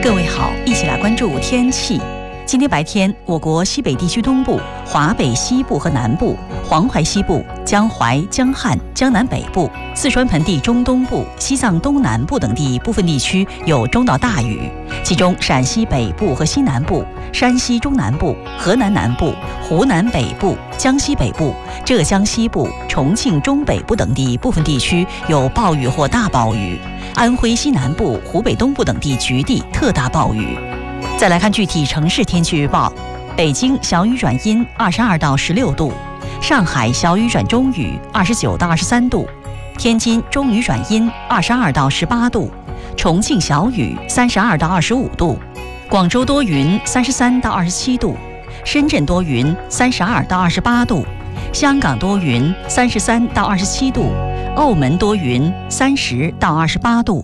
各位好，一起来关注天气。今天白天，我国西北地区东部、华北西部和南部、黄淮西部、江淮、江汉、江南北部、四川盆地中东部、西藏东南部等地部分地区有中到大雨，其中陕西北部和西南部、山西中南部、河南南部、湖南北部、江西北部、浙江西部、重庆中北部等地部分地区有暴雨或大暴雨，安徽西南部、湖北东部等地局地特大暴雨。再来看具体城市天气预报：北京小雨转阴，22到16度；上海小雨转中雨，29到23度；天津中雨转阴，22到18度；重庆小雨，32到25度；广州多云，33到27度；深圳多云，32到28度；香港多云，33到27度；澳门多云，30到28度。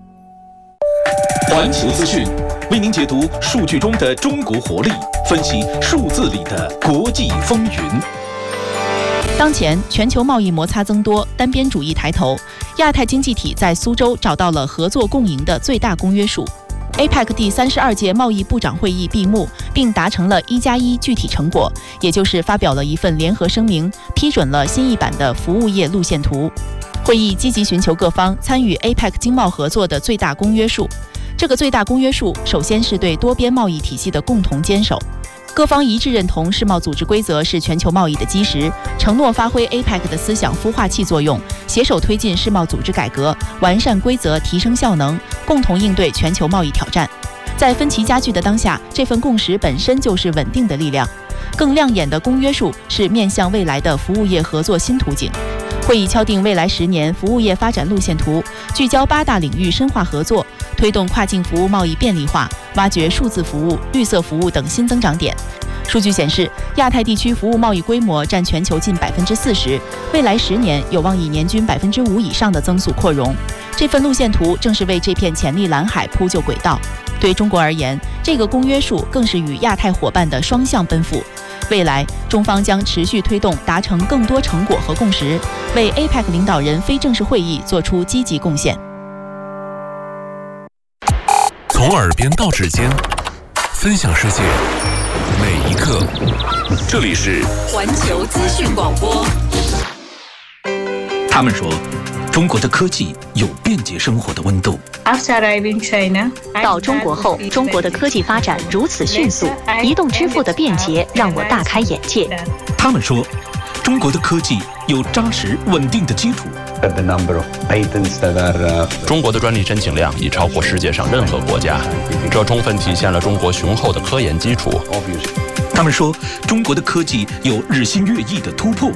环球资讯为您解读数据中的中国活力，分析数字里的国际风云。 当前全球贸易摩擦增多，单边主义抬头，亚太经济体在苏州找到了合作共赢的最大公约数。APEC 第32届贸易部长会议闭幕，并达成了1+1具体成果，也就是发表了一份联合声明，批准了新一版的服务业路线图。会议积极寻求各方参与 APEC 经贸合作的最大公约数。这个最大公约数首先是对多边贸易体系的共同坚守，各方一致认同世贸组织规则是全球贸易的基石，承诺发挥 APEC 的思想孵化器作用，携手推进世贸组织改革，完善规则，提升效能，共同应对全球贸易挑战。在分歧加剧的当下，这份共识本身就是稳定的力量。更亮眼的公约数是面向未来的服务业合作新图景。会议敲定未来10年服务业发展路线图，聚焦8大领域深化合作，推动跨境服务贸易便利化，挖掘数字服务、绿色服务等新增长点。数据显示，亚太地区服务贸易规模占全球近40%，未来10年有望以年均5%以上的增速扩容。这份路线图正是为这片潜力蓝海铺就轨道。对中国而言，这个公约数更是与亚太伙伴的双向奔赴。未来，中方将持续推动达成更多成果和共识，为 APEC 领导人非正式会议做出积极贡献。 从耳边到指尖，分享世界每一刻。这里是环球资讯广播。 他们说，中国的科技有便捷生活的温度。 到中国后，中国的科技发展如此迅速，移动支付的便捷让我大开眼界。 他们说，中国的科技有扎实稳定的基础。 中国的专利申请量已超过世界上任何国家，这充分体现了中国雄厚的科研基础。 他们说，中国的科技有日新月异的突破。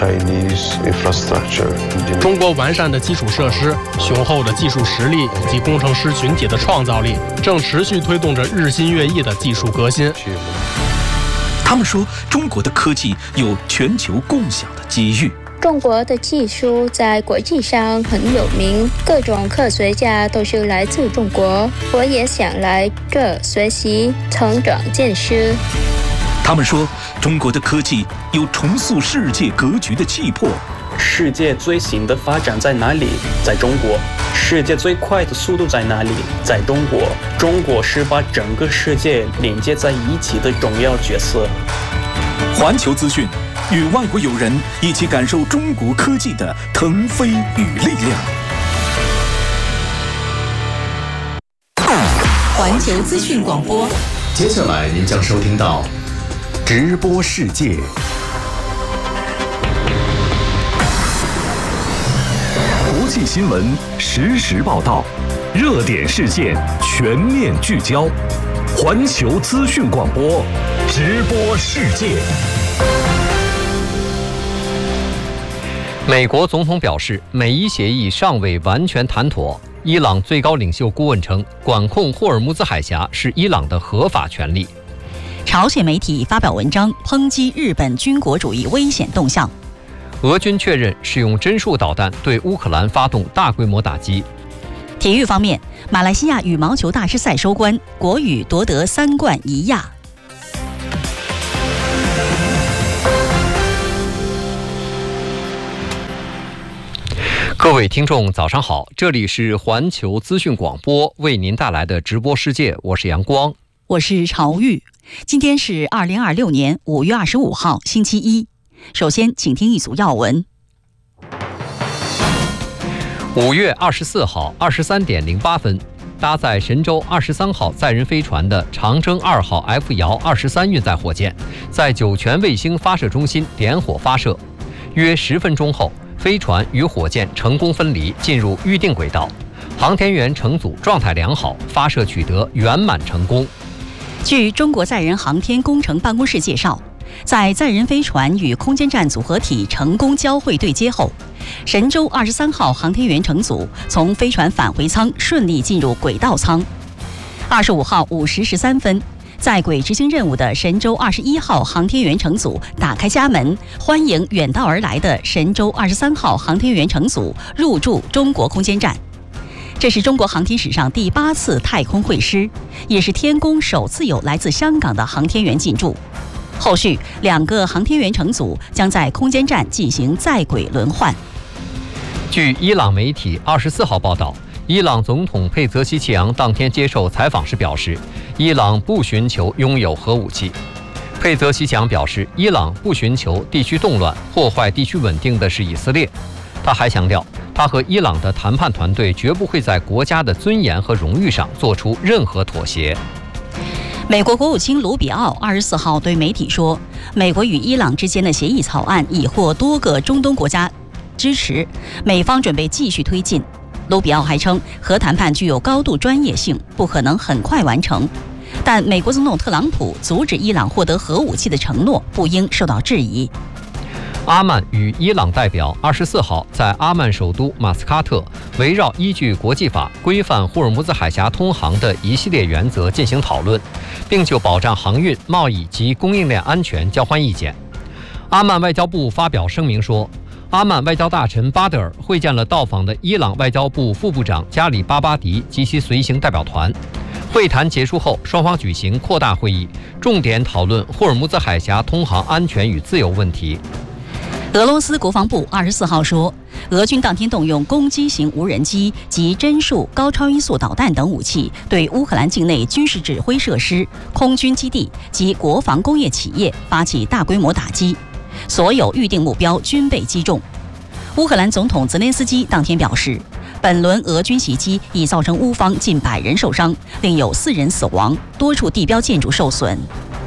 中国完善的基础设施、雄厚的技术实力以及工程师群体的创造力，正持续推动着日新月异的技术革新。 他们说，中国的科技有全球共享的机遇。 中国的技术在国际上很有名，各种科学家都是来自中国，我也想来这学习、成长见识。 他们说，中国的科技有重塑世界格局的气魄。 世界最新的发展在哪里？在中国。世界最快的速度在哪里？在中国。中国是把整个世界连接在一起的重要角色。 环球资讯与外国友人一起感受中国科技的腾飞与力量。 环球资讯广播， 接下来您将收听到直播世界。国际新闻实时报道，热点事件全面聚焦。环球资讯广播，直播世界。 美国总统表示，美伊协议尚未完全谈妥。伊朗最高领袖顾问称，管控霍尔木兹海峡是伊朗的合法权利。 朝鲜媒体发表文章抨击日本军国主义危险动向。 俄军确认使用真数导弹对乌克兰发动大规模打击。 体育方面，马来西亚羽毛球大师赛收官，国羽夺得3冠1亚。 各位听众早上好，这里是环球资讯广播为您带来的直播世界，我是阳光， 我是朝玉。今天是2026年5月25号星期一。首先请听一组要闻。 5月24号23点08分，搭载神舟23号载人飞船的长征2号 F 遥23运载火箭在酒泉卫星发射中心点火发射，约10分钟后，飞船与火箭成功分离，进入预定轨道，航天员乘组状态良好，发射取得圆满成功。 据中国载人航天工程办公室介绍，在载人飞船与空间站组合体成功交会对接后，神舟23号航天员乘组从飞船返回舱顺利进入轨道舱。25号5时13分，在轨执行任务的神舟21号航天员乘组打开家门，欢迎远道而来的神舟23号航天员乘组入驻中国空间站。这是中国航天史上第8次太空会师，也是天宫首次有来自香港的航天员进驻。后续2个航天员乘组将在空间站进行在轨轮换。 据伊朗媒体24号报道，伊朗总统佩泽希奇扬当天接受采访时表示，伊朗不寻求拥有核武器。佩泽希奇扬表示，伊朗不寻求地区动乱，破坏地区稳定的是以色列。他还强调，他和伊朗的谈判团队绝不会在国家的尊严和荣誉上做出任何妥协。 美国国务卿卢比奥24号对媒体说，美国与伊朗之间的协议草案已获多个中东国家支持，美方准备继续推进。卢比奥还称，核谈判具有高度专业性，不可能很快完成。但美国总统特朗普阻止伊朗获得核武器的承诺不应受到质疑。 阿曼与伊朗代表24号在阿曼首都马斯喀特围绕依据国际法规范霍尔木兹海峡通航的一系列原则进行讨论，并就保障航运、贸易及供应链安全交换意见。阿曼外交部发表声明说，阿曼外交大臣巴德尔会见了到访的伊朗外交部副部长加里巴巴迪及其随行代表团。会谈结束后，双方举行扩大会议，重点讨论霍尔木兹海峡通航安全与自由问题。 俄罗斯国防部24号说，俄军当天动用攻击型无人机及侦术高超音速导弹等武器，对乌克兰境内军事指挥设施、空军基地及国防工业企业发起大规模打击，所有预定目标均被击中。乌克兰总统泽连斯基当天表示，本轮俄军袭击已造成乌方近100人受伤，另有4人死亡，多处地标建筑受损。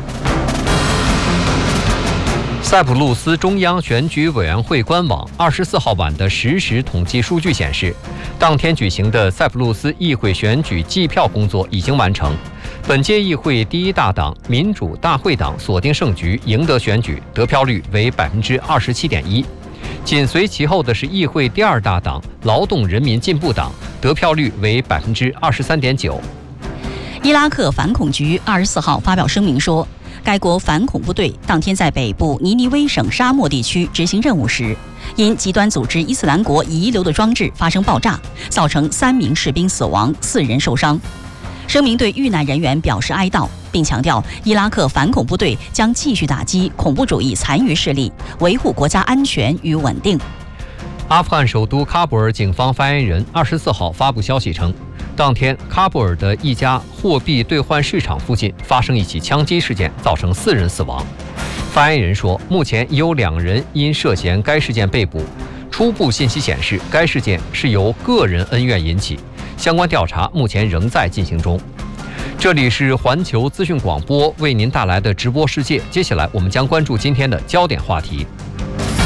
塞浦路斯中央选举委员会官网24号晚的实时统计数据显示，当天举行的塞浦路斯议会选举计票工作已经完成。本届议会第一大党民主大会党锁定胜局，赢得选举，得票率为27.1%。紧随其后的是议会第二大党劳动人民进步党，得票率为23.9%。 伊拉克反恐局24号发表声明说，该国反恐部队当天在北部尼尼微省沙漠地区执行任务时，因极端组织伊斯兰国遗留的装置发生爆炸，造成3名士兵死亡，4人受伤。声明对遇难人员表示哀悼，并强调伊拉克反恐部队将继续打击恐怖主义残余势力，维护国家安全与稳定。 阿富汗首都喀布尔警方发言人24号发布消息称，当天喀布尔的一家货币兑换市场附近发生一起枪击事件，造成4人死亡。发言人说，目前已有2人因涉嫌该事件被捕，初步信息显示该事件是由个人恩怨引起，相关调查目前仍在进行中。这里是环球资讯广播为您带来的直播世界，接下来我们将关注今天的焦点话题。